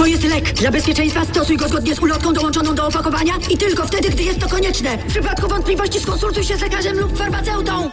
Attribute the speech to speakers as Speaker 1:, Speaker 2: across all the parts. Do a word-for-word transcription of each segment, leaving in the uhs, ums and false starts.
Speaker 1: To jest lek. Dla bezpieczeństwa stosuj go zgodnie z ulotką dołączoną do opakowania i tylko wtedy, gdy jest to konieczne. W przypadku wątpliwości skonsultuj się z lekarzem lub farmaceutą.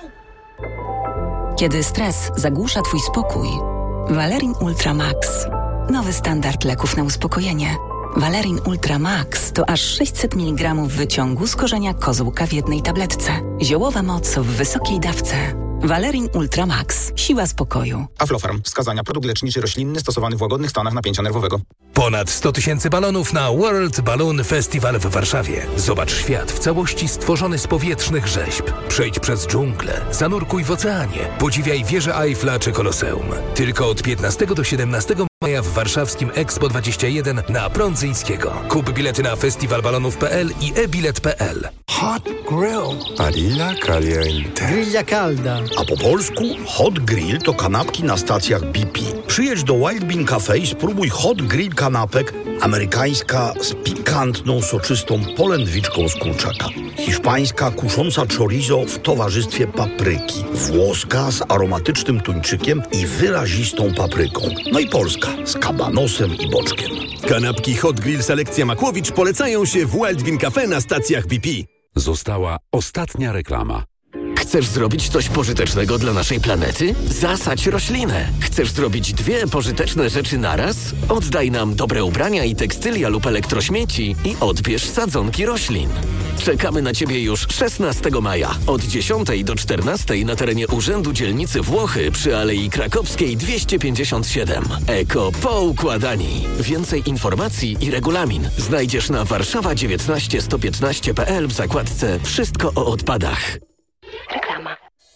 Speaker 2: Kiedy stres zagłusza twój spokój, Valerin Ultra Max. Nowy standard leków na uspokojenie. Valerin Ultra Max to aż sześćset miligramów wyciągu z korzenia kozłka w jednej tabletce. Ziołowa moc w wysokiej dawce. Valerin Ultra Max. Siła spokoju.
Speaker 3: Aflofarm. Wskazania. Produkt leczniczy roślinny stosowany w łagodnych stanach napięcia nerwowego.
Speaker 4: Ponad sto tysięcy balonów na World Balloon Festival w Warszawie. Zobacz świat w całości stworzony z powietrznych rzeźb. Przejdź przez dżunglę, zanurkuj w oceanie, podziwiaj wieżę Eiffla czy Koloseum. Tylko od piętnastego do siedemnastego maja w warszawskim Expo dwadzieścia jeden na Prądzyńskiego. Kup bilety na festiwalbalonów kropka p l i e bilet kropka p l.
Speaker 5: Hot grill. Padilla caliente.
Speaker 6: Grilla calda.
Speaker 7: A po polsku hot grill to kanapki na stacjach B P. Przyjedź do Wild Bean Cafe i spróbuj hot grill kanapek. Amerykańska z pikantną, soczystą polędwiczką z kurczaka. Hiszpańska kusząca chorizo w towarzystwie papryki. Włoska z aromatycznym tuńczykiem i wyrazistą papryką. No i polska z kabanosem i boczkiem.
Speaker 8: Kanapki Hot Grill Selekcja Makłowicz polecają się w Wild Bean Cafe na stacjach B P.
Speaker 9: Została ostatnia reklama.
Speaker 10: Chcesz zrobić coś pożytecznego dla naszej planety? Zasadź roślinę. Chcesz zrobić dwie pożyteczne rzeczy naraz? Oddaj nam dobre ubrania i tekstylia lub elektrośmieci i odbierz sadzonki roślin. Czekamy na Ciebie już szesnastego maja od dziesiątej do czternastej na terenie Urzędu Dzielnicy Włochy przy Alei Krakowskiej dwieście pięćdziesiąt siedem. Eko Poukładani. Więcej informacji i regulamin znajdziesz na warszawa dziewiętnaście sto piętnaście kropka p l w zakładce Wszystko o odpadach.
Speaker 11: Reklama.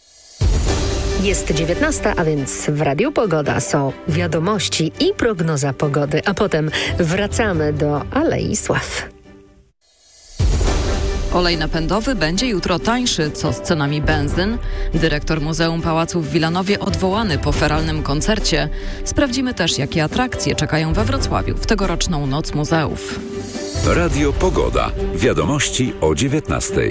Speaker 11: Jest dziewiętnasta, a więc w Radiu Pogoda są wiadomości i prognoza pogody, a potem wracamy do Alei Sław.
Speaker 12: Olej napędowy będzie jutro tańszy, co z cenami benzyn. Dyrektor Muzeum Pałacu w Wilanowie odwołany po feralnym koncercie. Sprawdzimy też, jakie atrakcje czekają we Wrocławiu w tegoroczną Noc Muzeów.
Speaker 9: Radio Pogoda. Wiadomości o dziewiętnastej.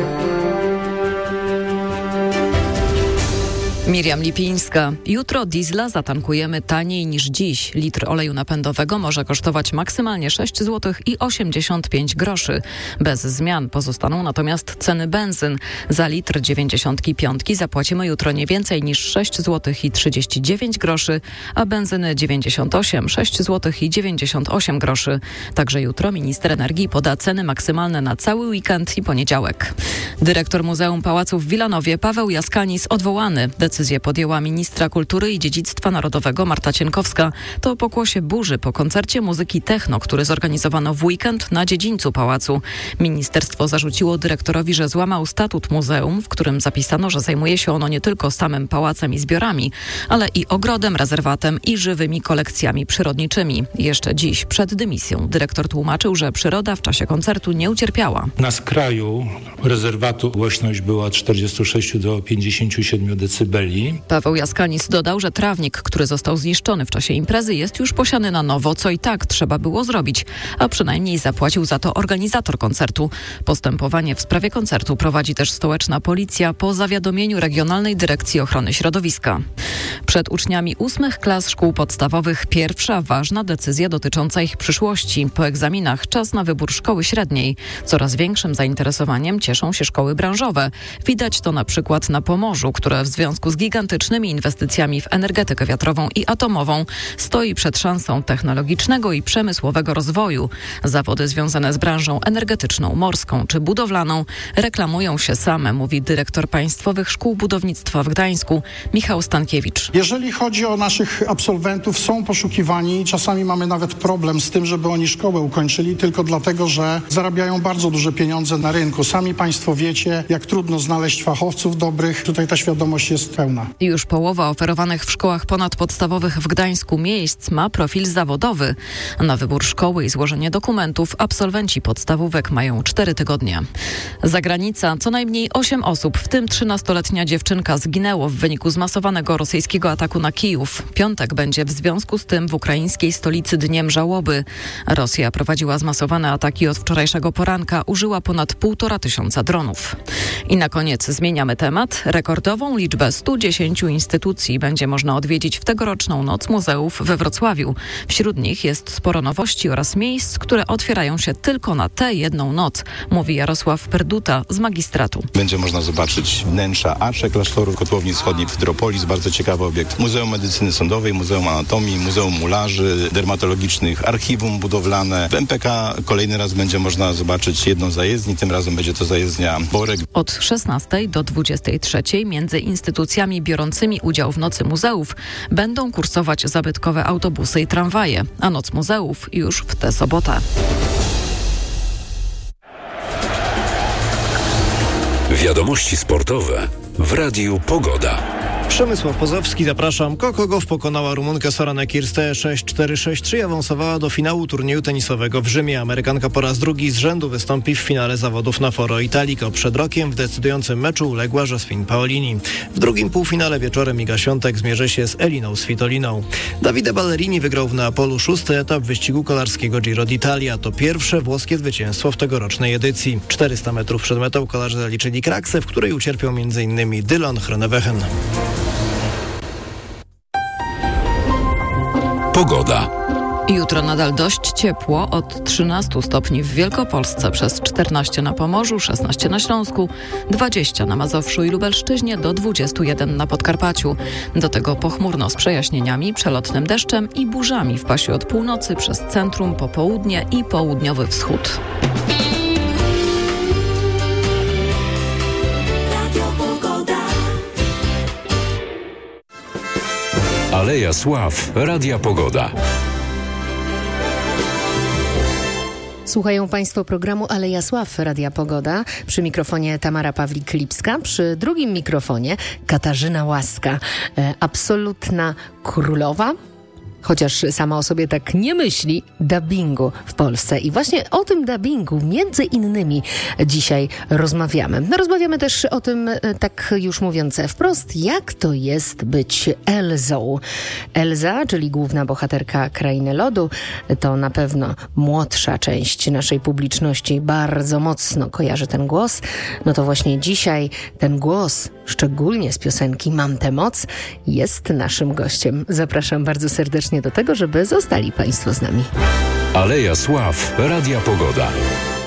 Speaker 12: Miriam Lipińska. Jutro diesla zatankujemy taniej niż dziś. Litr oleju napędowego może kosztować maksymalnie sześć złotych i osiemdziesiąt pięć groszy. Bez zmian pozostaną natomiast ceny benzyn. Za litr dziewięćdziesiątki piątki zapłacimy jutro nie więcej niż sześć złotych i trzydzieści dziewięć groszy, a benzyny dziewięćdziesiąt osiem, sześć złotych i dziewięćdziesiąt osiem groszy. Także jutro minister energii poda ceny maksymalne na cały weekend i poniedziałek. Dyrektor Muzeum Pałacu w Wilanowie Paweł Jaskanis odwołany. Decyzję podjęła ministra kultury i dziedzictwa narodowego Marta Cienkowska. To pokłosie burzy po koncercie muzyki techno, który zorganizowano w weekend na dziedzińcu pałacu. Ministerstwo zarzuciło dyrektorowi, że złamał statut muzeum, w którym zapisano, że zajmuje się ono nie tylko samym pałacem i zbiorami, ale i ogrodem, rezerwatem i żywymi kolekcjami przyrodniczymi. Jeszcze dziś przed dymisją dyrektor tłumaczył, że przyroda w czasie koncertu nie ucierpiała.
Speaker 13: Na skraju rezerwatu głośność była od czterdziestu sześciu do pięćdziesięciu siedmiu decybeli.
Speaker 12: Paweł Jaskanis dodał, że trawnik, który został zniszczony w czasie imprezy, jest już posiany na nowo, co i tak trzeba było zrobić, a przynajmniej zapłacił za to organizator koncertu. Postępowanie w sprawie koncertu prowadzi też stołeczna policja po zawiadomieniu Regionalnej Dyrekcji Ochrony Środowiska. Przed uczniami ósmych klas szkół podstawowych pierwsza ważna decyzja dotycząca ich przyszłości. Po egzaminach czas na wybór szkoły średniej. Coraz większym zainteresowaniem cieszą się szkoły branżowe. Widać to na przykład na Pomorzu, które w związku z gigantycznymi inwestycjami w energetykę wiatrową i atomową stoi przed szansą technologicznego i przemysłowego rozwoju. Zawody związane z branżą energetyczną, morską czy budowlaną reklamują się same, mówi dyrektor Państwowych Szkół Budownictwa w Gdańsku Michał Stankiewicz.
Speaker 14: Jeżeli chodzi o naszych absolwentów, są poszukiwani i czasami mamy nawet problem z tym, żeby oni szkołę ukończyli, tylko dlatego, że zarabiają bardzo duże pieniądze na rynku. Sami Państwo wiecie, jak trudno znaleźć fachowców dobrych. Tutaj ta świadomość jest pełna.
Speaker 12: Już połowa oferowanych w szkołach ponadpodstawowych w Gdańsku miejsc ma profil zawodowy. Na wybór szkoły i złożenie dokumentów absolwenci podstawówek mają cztery tygodnie. Zagranica. Co najmniej osiem osób, w tym trzynastoletnia dziewczynka, zginęło w wyniku zmasowanego rosyjskiego ataku na Kijów. Piątek będzie w związku z tym w ukraińskiej stolicy dniem żałoby. Rosja prowadziła zmasowane ataki od wczorajszego poranka. Użyła ponad półtora tysiąca dronów. I na koniec zmieniamy temat. Rekordową liczbę stu stu dziesięciu instytucji będzie można odwiedzić w tegoroczną Noc Muzeów we Wrocławiu. Wśród nich jest sporo nowości oraz miejsc, które otwierają się tylko na tę jedną noc, mówi Jarosław Perduta z magistratu.
Speaker 6: Będzie można zobaczyć wnętrza arczek klasztoru Kotłowni Wschodniej w Hydropolis, bardzo ciekawy obiekt. Muzeum Medycyny Sądowej, Muzeum Anatomii, Muzeum Mularzy Dermatologicznych, Archiwum Budowlane. W M P K kolejny raz będzie można zobaczyć jedną zajezdnię, tym razem będzie to zajezdnia Borek.
Speaker 12: Od szesnastej do dwudziestej trzeciej między instytucjami biorącymi udział w Nocy Muzeów będą kursować zabytkowe autobusy i tramwaje, a Noc Muzeów już w tę sobotę.
Speaker 9: Wiadomości sportowe w Radiu Pogoda.
Speaker 15: Przemysław Pozowski, zapraszam. Coco Gauff pokonała Rumunkę Soranę Kirstę sześć cztery sześć trzy i awansowała do finału turnieju tenisowego w Rzymie. Amerykanka po raz drugi z rzędu wystąpi w finale zawodów na Foro Italico. Przed rokiem w decydującym meczu uległa Josephine Paolini. W drugim półfinale wieczorem Iga Świątek zmierzy się z Eliną Svitoliną. Davide Ballerini wygrał w Neapolu szósty etap wyścigu kolarskiego Giro d'Italia. To pierwsze włoskie zwycięstwo w tegorocznej edycji. czterysta metrów przed metą kolarze zaliczyli kraksę, w której ucierpiał m in Dylan Groenewegen.
Speaker 9: Pogoda.
Speaker 12: Jutro nadal dość ciepło, od trzynastu stopni w Wielkopolsce, przez czternaście na Pomorzu, szesnaście na Śląsku, dwadzieścia na Mazowszu i Lubelszczyźnie, do dwudziestu jeden na Podkarpaciu. Do tego pochmurno z przejaśnieniami, przelotnym deszczem i burzami w pasie od północy przez centrum, popołudnie i południowy wschód.
Speaker 9: Aleja Sław, Radia Pogoda.
Speaker 11: Słuchają Państwo programu Aleja Sław, Radia Pogoda. Przy mikrofonie Tamara Pawlik-Lipska, przy drugim mikrofonie Katarzyna Łaska. E, absolutna królowa, chociaż sama o sobie tak nie myśli, dubbingu w Polsce. I właśnie o tym dubbingu między innymi dzisiaj rozmawiamy. No, rozmawiamy też o tym, tak już mówiąc wprost, jak to jest być Elzą. Elza, czyli główna bohaterka Krainy Lodu, to na pewno młodsza część naszej publiczności bardzo mocno kojarzy ten głos. No to właśnie dzisiaj ten głos, szczególnie z piosenki Mam tę moc, jest naszym gościem. Zapraszam bardzo serdecznie do tego, żeby zostali Państwo z nami.
Speaker 9: Aleja Sław, Radia Pogoda.